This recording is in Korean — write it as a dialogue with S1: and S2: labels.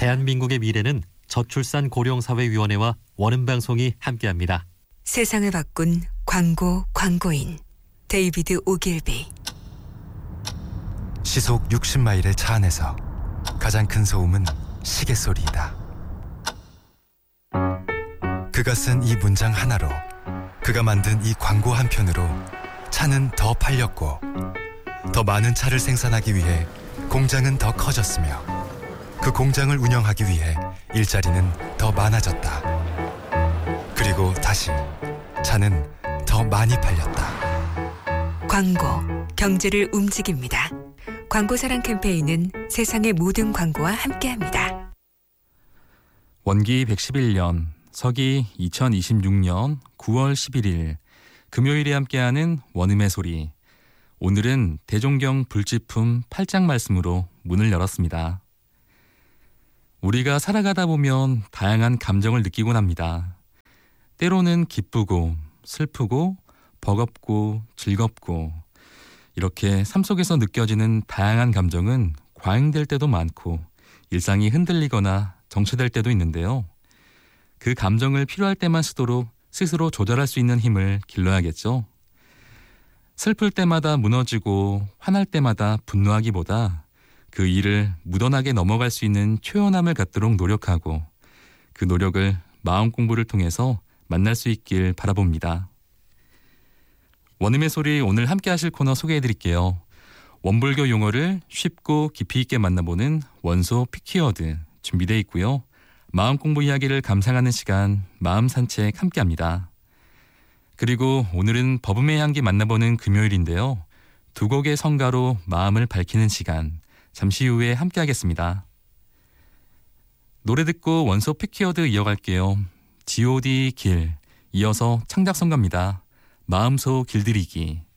S1: 대한민국의 미래는 저출산 고령사회위원회와 원음방송이 함께합니다.
S2: 세상을 바꾼 광고인 데이비드 오길비.
S3: 시속 60마일의 차 안에서 가장 큰 소음은 시계 소리이다. 그가 쓴 이 문장 하나로, 그가 만든 이 광고 한 편으로 차는 더 팔렸고, 더 많은 차를 생산하기 위해 공장은 더 커졌으며, 그 공장을 운영하기 위해 일자리는 더 많아졌다. 그리고 다시 차는 더 많이 팔렸다.
S2: 광고, 경제를 움직입니다. 광고사랑 캠페인은 세상의 모든 광고와 함께합니다.
S4: 원기 111년, 서기 2026년 9월 11일 금요일에 함께하는 원음의 소리. 오늘은 대종경 불지품 8장 말씀으로 문을 열었습니다. 우리가 살아가다 보면 다양한 감정을 느끼곤 합니다. 때로는 기쁘고 슬프고 버겁고 즐겁고, 이렇게 삶 속에서 느껴지는 다양한 감정은 과잉될 때도 많고 일상이 흔들리거나 정체될 때도 있는데요. 그 감정을 필요할 때만 쓰도록 스스로 조절할 수 있는 힘을 길러야겠죠. 슬플 때마다 무너지고 화날 때마다 분노하기보다 그 일을 무던하게 넘어갈 수 있는 초연함을 갖도록 노력하고, 그 노력을 마음 공부를 통해서 만날 수 있길 바라봅니다. 원음의 소리, 오늘 함께 하실 코너 소개해드릴게요. 원불교 용어를 쉽고 깊이 있게 만나보는 원소 피키워드 준비되어 있고요. 마음 공부 이야기를 감상하는 시간, 마음 산책 함께합니다. 그리고 오늘은 법음의 향기 만나보는 금요일인데요. 두 곡의 성가로 마음을 밝히는 시간, 잠시 후에 함께하겠습니다. 노래 듣고 원소 피키워드 이어갈게요. G.O.D 길, 이어서 창작 성가입니다. 마음소 길들이기.